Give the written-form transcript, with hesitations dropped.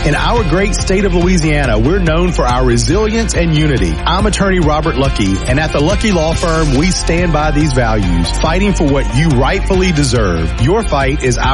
In our great state of Louisiana, we're known for our resilience and unity. I'm attorney Robert Lucky, and at the Lucky Law Firm, we stand by these values, fighting for what you rightfully deserve. Your fight is our